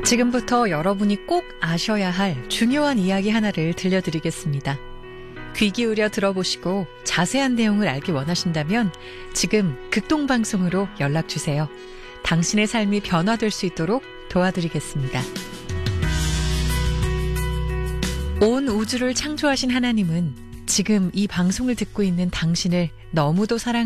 지금부터 여러분이 꼭 아셔야 할 중요한 이야기 하나를 들려드리겠습니다. 귀 기울여 들어보시고 자세한 내용을 알기 원하신다면 지금 극동방송으로 연락주세요. 당신의 삶이 변화될 수 있도록 도와드리겠습니다. 온 우주를 창조하신 하나님은 지금 이 방송을 듣고 있는 당신을 너무도 사랑하십니다.